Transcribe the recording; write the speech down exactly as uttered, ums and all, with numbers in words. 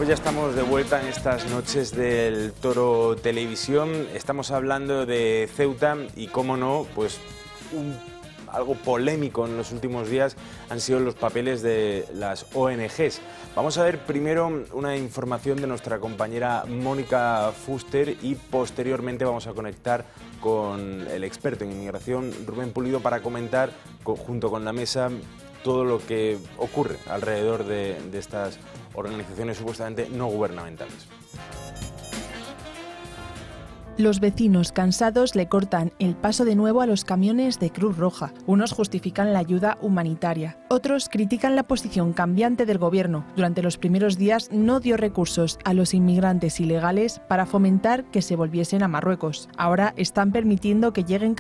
Pues ya estamos de vuelta en estas noches del Toro Televisión. Estamos hablando de Ceuta y, cómo no, pues un, algo polémico en los últimos días han sido los papeles de las O N Ges. Vamos a ver primero una información de nuestra compañera Mónica Fuster y posteriormente vamos a conectar con el experto en inmigración Rubén Pulido para comentar junto con la mesa todo lo que ocurre alrededor de, de estas organizaciones supuestamente no gubernamentales. Los vecinos cansados le cortan el paso de nuevo a los camiones de Cruz Roja. Unos justifican la ayuda humanitaria. Otros critican la posición cambiante del gobierno. Durante los primeros días no dio recursos a los inmigrantes ilegales para fomentar que se volviesen a Marruecos. Ahora están permitiendo que lleguen